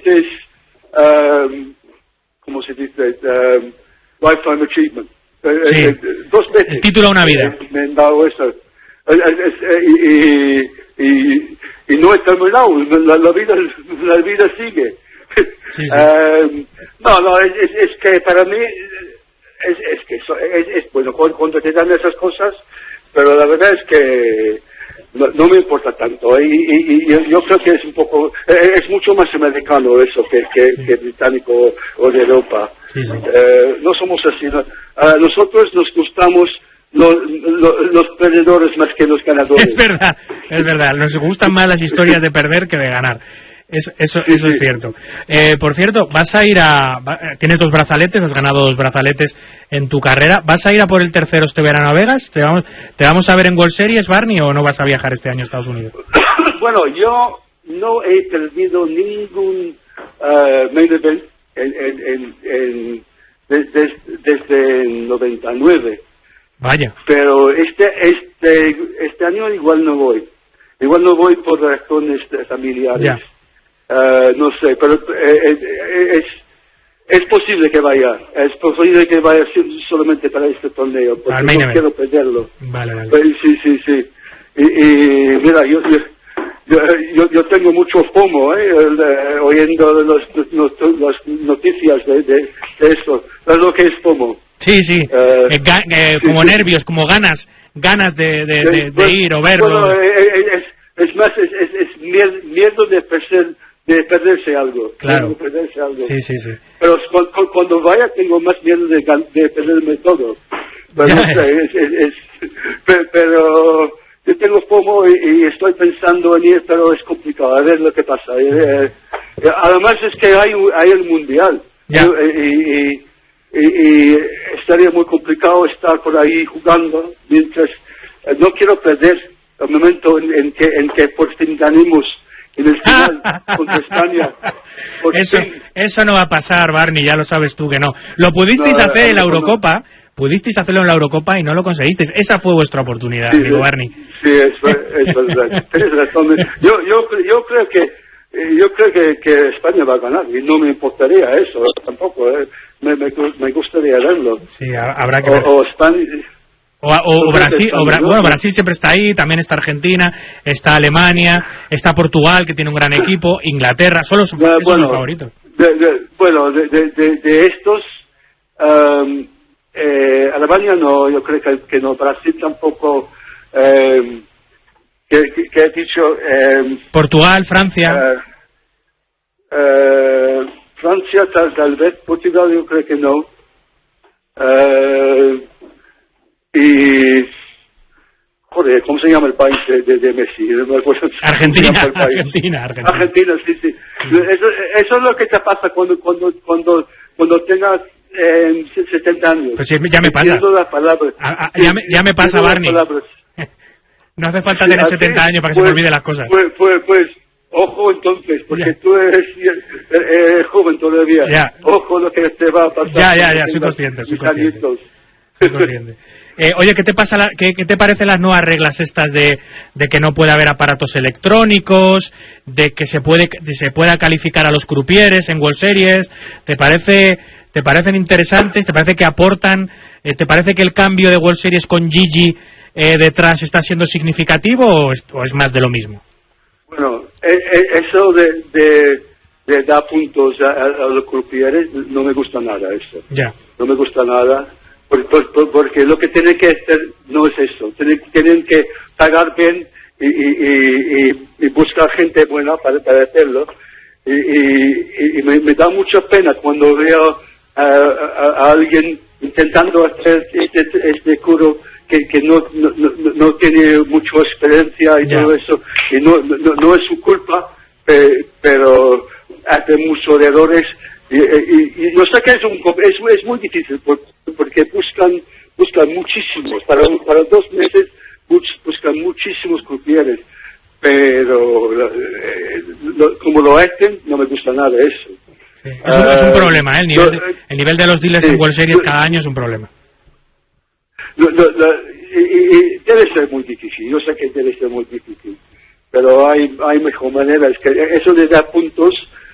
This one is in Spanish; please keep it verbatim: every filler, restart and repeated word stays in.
veces, um, ¿cómo se dice? Um, Lifetime Achievement. Sí. Eh, eh, dos veces. El título a una vida. Eh, me han dado eso. Eh, eh, eh, y, y, y no he terminado. La, la vida, la vida sigue. Sí, sí. Um, no, no, es, es, es que para mí es, es que es, es bueno cuando te dan esas cosas, pero la verdad es que no, no me importa tanto. Y, y, y yo, yo creo que es un poco, es mucho más americano eso que, que, sí. que británico o de Europa. Sí, sí. Uh, no somos así. ¿No? A nosotros nos gustamos los, los, los perdedores más que los ganadores. Es verdad, es verdad. Nos gustan más las historias de perder que de ganar. Eso, eso, sí, eso sí. es cierto. Eh, por cierto, vas a ir a... Va, tienes dos brazaletes, has ganado dos brazaletes en tu carrera. ¿Vas a ir a por el tercero este verano a Vegas? ¿Te vamos, te vamos a ver en World Series, Barney, o no vas a viajar este año a Estados Unidos? Bueno, yo no he perdido ningún uh, main event en, en, en, en, desde, desde el noventa y nueve. Vaya. Pero este, este, este año igual no voy. Igual no voy por razones familiares. Ya. Uh, no sé, pero eh, eh, es es posible que vaya, es posible que vaya solamente para este torneo, porque no event. quiero perderlo. Vale, vale. Pero, sí, sí, sí. Y, y mira, yo, yo yo, yo yo tengo mucho FOMO, eh, el, eh oyendo los, los, los, las noticias de, de, de esto. ¿Sabes lo que es FOMO? Sí, sí. Uh, eh, ga, eh, sí, como sí. nervios, como ganas, ganas de, de, de, de, pues, de ir o verlo. Bueno, eh, es, es más, es, es, es miedo de perder. de perderse algo, claro. de perderse algo. Sí, sí, sí. Pero cuando, cuando vaya tengo más miedo de, de perderme todo. Pero, no sé, es, es, es, pero yo tengo FOMO y, y estoy pensando en ir, pero es complicado, a ver lo que pasa. Eh, eh, además es que hay, hay el Mundial. Ya. Y, y, y, y estaría muy complicado estar por ahí jugando, mientras eh, no quiero perder el momento en, en, que, en que por fin ganemos en el final contra España. Eso, eso no va a pasar, Barney, ya lo sabes tú que no. Lo pudisteis no, hacer en la no, Eurocopa, no. pudisteis hacerlo en la Eurocopa y no lo conseguisteis. Esa fue vuestra oportunidad, sí, amigo Barney. Sí, eso es verdad. Tienes razón. Yo, yo, yo creo que yo creo que, que España va a ganar y no me importaría eso tampoco. Eh. Me, me, me gustaría verlo. Sí, habrá que o, ver. O España. O, o, o Brasil, o Bra bueno, Brasil siempre está ahí, también está Argentina, está Alemania, está Portugal, que tiene un gran equipo, Inglaterra, solo son, uh, bueno, los favoritos. De, de, bueno, de, de, de, de estos, um, eh, Alemania no, yo creo que, que no, Brasil tampoco, eh, que, que, que he dicho... Eh, Portugal, Francia... Eh, eh, Francia tal, tal vez, Portugal yo creo que no. Eh, y joder, ¿cómo se llama el país de, de, de Messi? No me acuerdo. Argentina, Argentina, Argentina. Argentina, sí, sí. Eso, eso es lo que te pasa cuando cuando cuando cuando tengas eh, setenta años. Pues ya me pasa. Las palabras. A, a, ya, me, ya me pasa, Barney. No hace falta tener setenta años para que pues, se me olviden las cosas. Pues, pues, pues ojo entonces, porque ya. tú eres, eres joven todavía. Ya. Ojo lo que te va a pasar. Ya, ya, ya, soy consciente, soy consciente. Soy consciente. Eh, oye, ¿qué te pasa la, qué, qué te parecen las nuevas reglas estas de, de que no puede haber aparatos electrónicos, de que se puede se pueda calificar a los crupieres en World Series? ¿Te parece te parecen interesantes? ¿Te parece que aportan? Eh, ¿Te parece que el cambio de World Series con Gigi eh, detrás está siendo significativo o es, o es más de lo mismo? Bueno, eso de, de, de dar puntos a, a los crupieres no me gusta nada eso. Ya. No me gusta nada. Por, por, por, porque lo que tienen que hacer no es eso. Tienen, tienen que pagar bien y, y, y, y buscar gente buena para, para hacerlo. Y, y, y me, me da mucha pena cuando veo a, a, a alguien intentando hacer este, este curo que, que no, no, no, no tiene mucha experiencia y yeah. todo eso. Y no, no, no es su culpa, eh, pero hace muchos errores. Y, y, y yo sé que es, un, es, es muy difícil porque buscan buscan muchísimos, para, para dos meses buscan muchísimos crupieres, pero eh, lo, como lo hacen, no me gusta nada eso. Sí. Es, un, uh, es un problema, ¿eh? el, nivel de, el nivel de los dealers sí, en World Series cada año es un problema. Lo, lo, lo, y, y debe ser muy difícil, yo sé que debe ser muy difícil, pero hay, hay mejor manera, es que eso de dar puntos